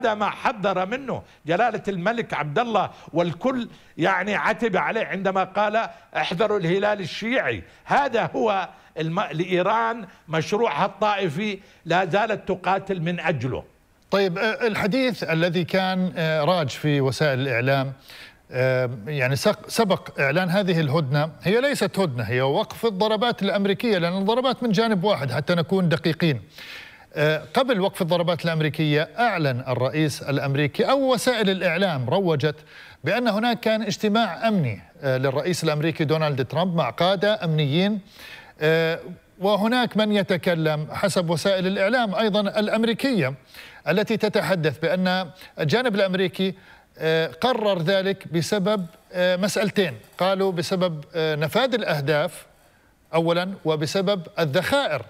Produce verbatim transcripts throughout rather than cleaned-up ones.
هذا ما حذر منه جلالة الملك عبد الله، والكل يعني عتب عليه عندما قال احذروا الهلال الشيعي. هذا هو الم... لإيران مشروعها الطائفي لا زالت تقاتل من أجله. طيب، الحديث الذي كان راج في وسائل الإعلام يعني سبق إعلان هذه الهدنة، هي ليست هدنة، هي وقف الضربات الأمريكية، لأن الضربات من جانب واحد حتى نكون دقيقين. قبل وقف الضربات الأمريكية أعلن الرئيس الأمريكي أو وسائل الإعلام روجت بأن هناك كان اجتماع أمني للرئيس الأمريكي دونالد ترامب مع قادة أمنيين، وهناك من يتكلم حسب وسائل الإعلام أيضا الأمريكية التي تتحدث بأن الجانب الأمريكي قرر ذلك بسبب مسألتين، قالوا بسبب نفاذ الأهداف أولا وبسبب الذخائر،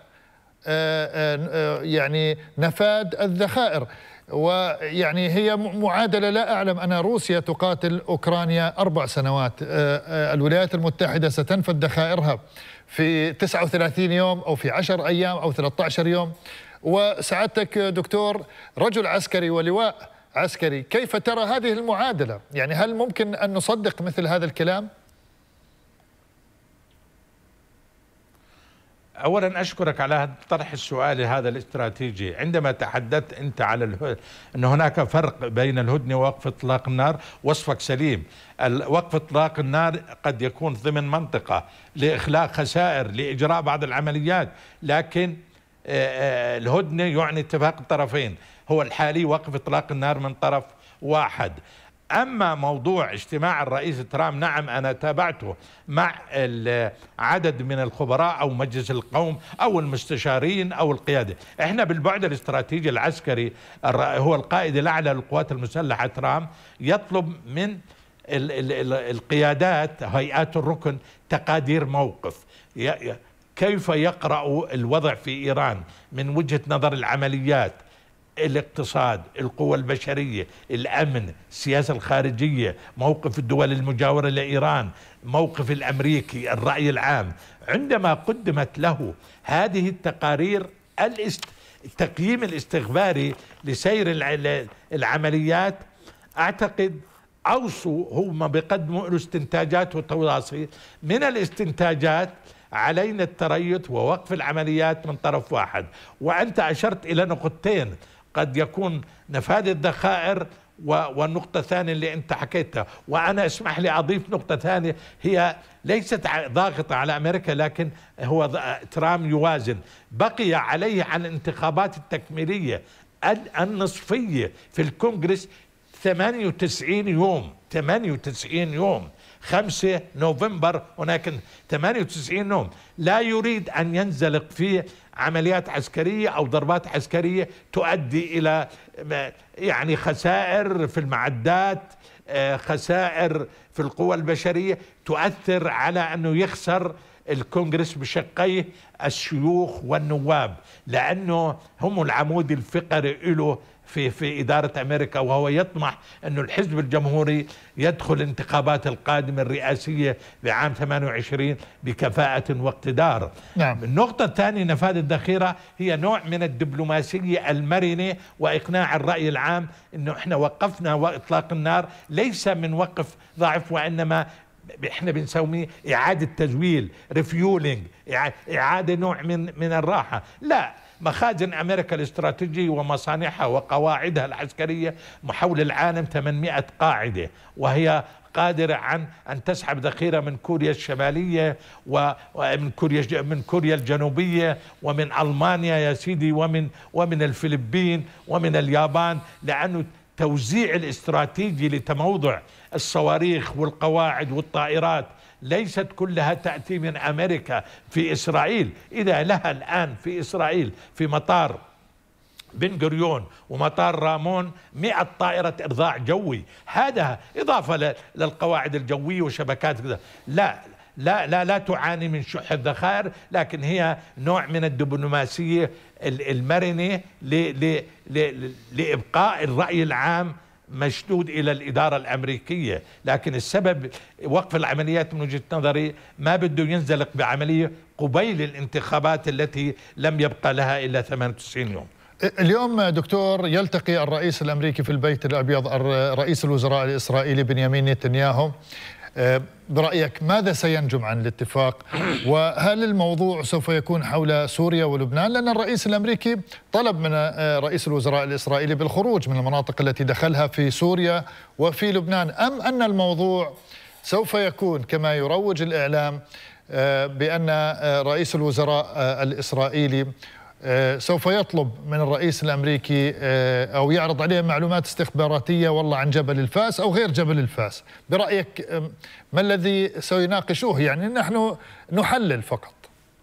يعني نفاذ الذخائر. ويعني هي معادلة لا أعلم أنا، روسيا تقاتل أوكرانيا أربع سنوات، الولايات المتحدة ستنفذ ذخائرها في تسعة وثلاثين يوم أو في عشر أيام أو ثلاثة عشر يوم. وسعادتك دكتور رجل عسكري ولواء عسكري، كيف ترى هذه المعادلة؟ يعني هل ممكن أن نصدق مثل هذا الكلام؟ أولا أشكرك على طرح السؤال هذا الاستراتيجي. عندما تحدثت أنت على اله... أن هناك فرق بين الهدنة ووقف إطلاق النار، وصفك سليم. وقف إطلاق النار قد يكون ضمن منطقة لإخلاء خسائر لإجراء بعض العمليات، لكن الهدنة يعني اتفاق الطرفين، هو الحالي وقف إطلاق النار من طرف واحد. أما موضوع اجتماع الرئيس ترامب، نعم أنا تابعته مع عدد من الخبراء أو مجلس القوم أو المستشارين أو القيادة. احنا بالبعد الاستراتيجي العسكري، هو القائد الأعلى للقوات المسلحة ترامب يطلب من القيادات هيئات الركن تقادير موقف، كيف يقرأ الوضع في إيران من وجهة نظر العمليات، الاقتصاد، القوى البشرية، الأمن، السياسة الخارجية، موقف الدول المجاورة لإيران، موقف الأمريكي، الرأي العام. عندما قدمت له هذه التقارير، التقييم الاستخباري لسير العمليات، أعتقد أوصوا هم بقدموا له استنتاجات وتواصي. من الاستنتاجات علينا التريث ووقف العمليات من طرف واحد، وأنت أشرت إلى نقطتين، قد يكون نفاذ الذخائر والنقطة الثانية اللي أنت حكيتها. وأنا اسمح لي أضيف نقطة ثانية، هي ليست ضاغطة على أمريكا، لكن هو ترامب يوازن. بقي عليه عن الانتخابات التكميلية النصفية في الكونغرس ثمانية وتسعين يوم، ثمانية وتسعين يوم، خمسة نوفمبر هناك ثمانية وتسعين يوم. لا يريد أن ينزلق في عمليات عسكرية أو ضربات عسكرية تؤدي إلى يعني خسائر في المعدات، خسائر في القوى البشرية، تؤثر على أنه يخسر الكونغرس بشقيه الشيوخ والنواب، لأنه هم العمود الفقري له في في إدارة أمريكا، وهو يطمح أنه الحزب الجمهوري يدخل الانتخابات القادمة الرئاسية بعام ثمانية وعشرين بكفاءة واقتدار. نعم. النقطة الثانية نفاذ الذخيرة، هي نوع من الدبلوماسية المرنة وإقناع الرأي العام أنه احنا وقفنا وإطلاق النار ليس من وقف ضعف، وإنما احنا بنسميه إعادة تزويل، ريفيولينج، إعادة نوع من من الراحة. لا، مخازن أمريكا الاستراتيجية ومصانعها وقواعدها العسكرية محول العالم ثمانمائة قاعدة، وهي قادرة عن أن تسحب ذخيرة من كوريا الشمالية ومن كوريا من كوريا الجنوبية ومن ألمانيا يا سيدي، ومن ومن الفلبين ومن اليابان، لأنه توزيع الاستراتيجي لتموضع الصواريخ والقواعد والطائرات ليست كلها تأتي من أمريكا في إسرائيل. إذا لها الآن في إسرائيل في مطار بن غوريون ومطار رامون مئة طائرة إرضاع جوي، هذا إضافة للقواعد الجوية وشبكات كذا. لا لا لا لا تعاني من شح الذخائر، لكن هي نوع من الدبلوماسية المرنة لإبقاء الرأي العام مشدود إلى الإدارة الأمريكية. لكن السبب وقف العمليات من وجهة نظري ما بده ينزلق بعملية قبيل الانتخابات التي لم يبقى لها إلا ثمانية وتسعين يوم. اليوم دكتور يلتقي الرئيس الأمريكي في البيت الأبيض رئيس الوزراء الإسرائيلي بنيامين نتنياهو. برأيك ماذا سينجم عن الاتفاق؟ وهل الموضوع سوف يكون حول سوريا ولبنان؟ لأن الرئيس الأمريكي طلب من رئيس الوزراء الإسرائيلي بالخروج من المناطق التي دخلها في سوريا وفي لبنان، أم أن الموضوع سوف يكون كما يروج الإعلام بأن رئيس الوزراء الإسرائيلي سوف يطلب من الرئيس الأمريكي أو يعرض عليه معلومات استخباراتية والله عن جبل الفاس أو غير جبل الفاس؟ برأيك ما الذي سيناقشوه؟ يعني نحن نحلل فقط.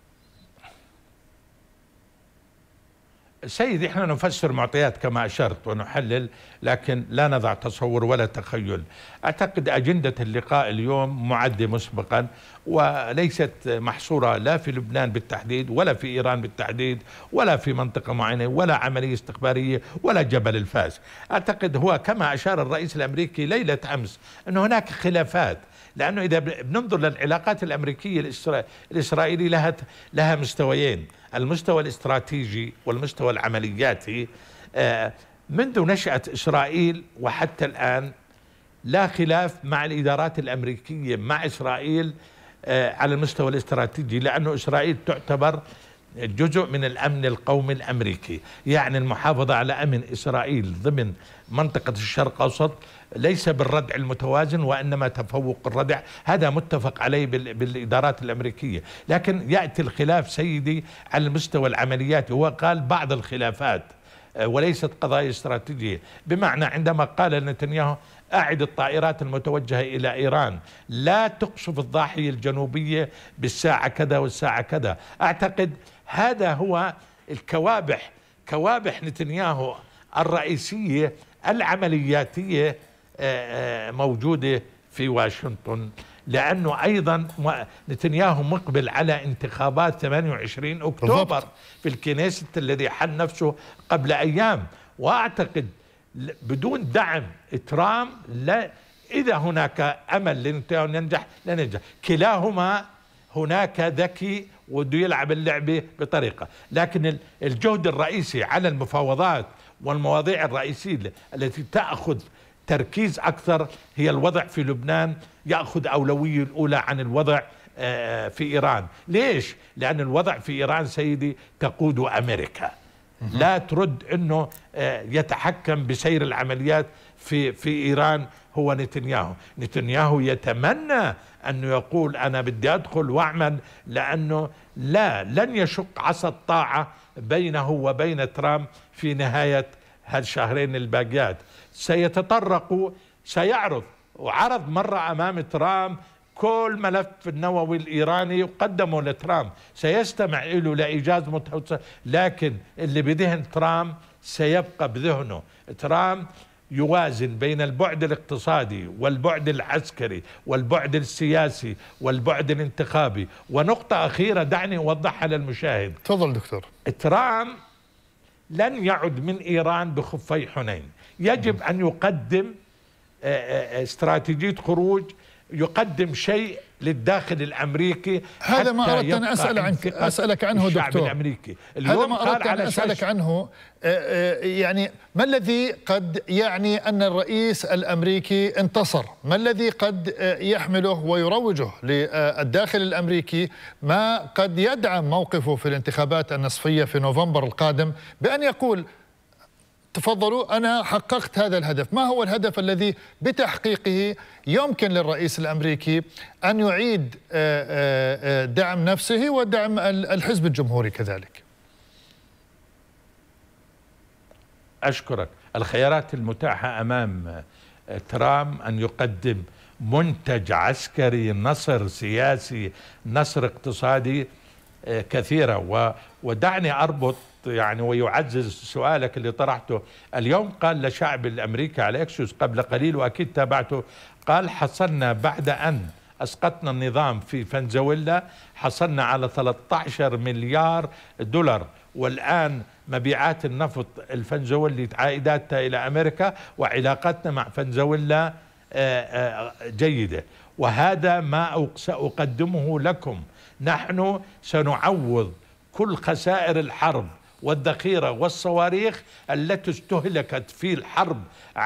سيدي، احنا نفسر معطيات كما أشرت ونحلل، لكن لا نضع تصور ولا تخيل. أعتقد أجندة اللقاء اليوم معدة مسبقا، وليست محصورة لا في لبنان بالتحديد ولا في إيران بالتحديد ولا في منطقة معينة ولا عملية استخبارية ولا جبل الفاس. أعتقد هو كما أشار الرئيس الأمريكي ليلة أمس أن هناك خلافات، لأنه إذا بننظر للعلاقات الأمريكية الإسرائيلية لها لها مستويين، المستوى الاستراتيجي والمستوى العملياتي. منذ نشأة إسرائيل وحتى الآن لا خلاف مع الإدارات الأمريكية مع إسرائيل على المستوى الاستراتيجي، لأنه إسرائيل تعتبر جزء من الأمن القومي الأمريكي. يعني المحافظة على أمن إسرائيل ضمن منطقة الشرق الأوسط ليس بالردع المتوازن وإنما تفوق الردع، هذا متفق عليه بالإدارات الأمريكية. لكن يأتي الخلاف سيدي على المستوى العملياتي، هو قال بعض الخلافات وليست قضايا استراتيجية، بمعنى عندما قال نتنياهو أعد الطائرات المتوجهة إلى إيران لا تقصف الضاحية الجنوبية بالساعة كذا والساعة كذا. أعتقد هذا هو الكوابح، كوابح نتنياهو الرئيسية العملياتية موجودة في واشنطن، لأنه أيضا نتنياهو مقبل على انتخابات ثمانية وعشرين أكتوبر في الكنيست الذي حل نفسه قبل أيام. وأعتقد بدون دعم ترامب لا، إذا هناك أمل لنتنياهو ينجح لا ينجح. كلاهما هناك ذكي وده يلعب اللعبة بطريقة، لكن الجهد الرئيسي على المفاوضات والمواضيع الرئيسية التي تأخذ تركيز أكثر هي الوضع في لبنان، يأخذ أولوية الأولى عن الوضع في إيران. ليش؟ لأن الوضع في إيران سيدي تقود أمريكا، لا ترد أنه يتحكم بسير العمليات في في إيران هو نتنياهو. نتنياهو يتمنى أنه يقول أنا بدي أدخل وأعمل، لأنه لا لن يشق عصا الطاعة بينه وبين ترامب في نهاية هالشهرين الباقيات. سيتطرق، سيعرض وعرض مرة أمام ترامب كل ملف النووي الإيراني يقدمه لترامب، سيستمع له لإيجاز متوسط، لكن اللي بذهن ترامب سيبقى بذهنه. ترامب يوازن بين البعد الاقتصادي والبعد العسكري والبعد السياسي والبعد الانتخابي. ونقطة أخيرة دعني أوضحها للمشاهد. تفضل دكتور. ترامب لن يعد من إيران بخفي حنين، يجب أن يقدم استراتيجية خروج، يقدم شيء للداخل الأمريكي. هذا ما أردت أن أسأل عنك أسألك عنه دكتور. الأمريكي هذا ما أردت أن أسألك عنه. يعني ما الذي قد يعني أن الرئيس الأمريكي انتصر؟ ما الذي قد يحمله ويروجه للداخل الأمريكي ما قد يدعم موقفه في الانتخابات النصفية في نوفمبر القادم بأن يقول تفضلوا أنا حققت هذا الهدف؟ ما هو الهدف الذي بتحقيقه يمكن للرئيس الأمريكي أن يعيد دعم نفسه ودعم الحزب الجمهوري كذلك؟ أشكرك. الخيارات المتاحة أمام ترامب أن يقدم منتج عسكري، نصر سياسي، نصر اقتصادي كثيرة. ودعني أربط يعني ويعزز سؤالك اللي طرحته اليوم. قال لشعب الأمريكي على إكسوس قبل قليل وأكيد تابعته، قال حصلنا بعد أن أسقطنا النظام في فنزويلا حصلنا على ثلاثة عشر مليار دولار، والآن مبيعات النفط الفنزويلي عائداتها إلى أمريكا وعلاقتنا مع فنزويلا جيدة، وهذا ما سأقدمه لكم. نحن سنعوض كل خسائر الحرب والذخيرة والصواريخ التي استهلكت في الحرب